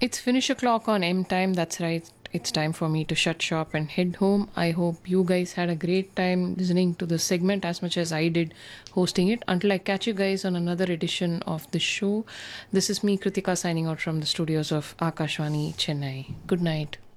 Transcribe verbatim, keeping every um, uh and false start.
It's finish o'clock on M time. That's right. It's time for me to shut shop and head home. I hope you guys had a great time listening to the segment as much as I did hosting it. Until I catch you guys on another edition of the show, this is me, Kritika, signing out from the studios of Akashvani, Chennai. Good night.